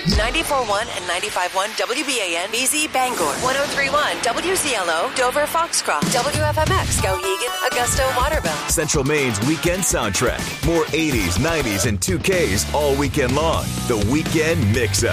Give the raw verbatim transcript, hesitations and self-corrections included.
ninety-four point one and ninety-five point one W B A N B Z Bangor, one oh three point one W Z L O Dover Foxcroft, W F M X Skowhegan, Augusta, Waterville. Central Maine's weekend soundtrack. More eighties, nineties, and two Ks all weekend long. The Weekend Mix-Up.